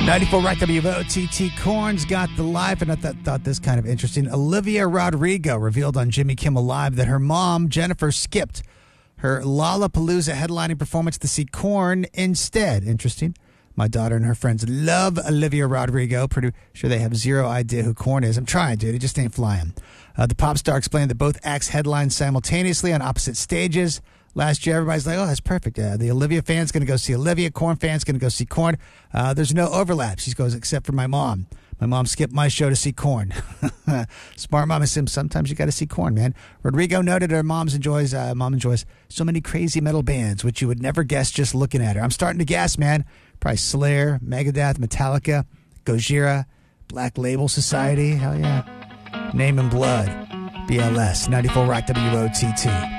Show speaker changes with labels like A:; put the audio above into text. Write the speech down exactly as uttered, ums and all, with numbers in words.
A: ninety-four Rock W O T T. Korn's Got the Life, and I th- thought this kind of interesting. Olivia Rodrigo revealed on Jimmy Kimmel Live that her mom, Jennifer, skipped her Lollapalooza headlining performance to see Korn instead. Interesting. My daughter and her friends love Olivia Rodrigo. Pretty sure they have zero idea who Korn is. I'm trying, dude. It just ain't flying. Uh, the pop star explained that both acts headlined simultaneously on opposite stages. Last year, everybody's like, oh, that's perfect. Uh, the Olivia fan's going to go see Olivia. Korn fan's going to go see Korn. Uh, there's no overlap. She goes, except for my mom. My mom skipped my show to see Korn. Smart mama Sim. Sometimes you got to see Korn, man. Rodrigo noted her mom's enjoys, uh, mom enjoys so many crazy metal bands, which you would never guess just looking at her. I'm starting to guess, man. Probably Slayer, Megadeth, Metallica, Gojira, Black Label Society. Hell yeah. Name and Blood. B L S. ninety-four Rock W O T T.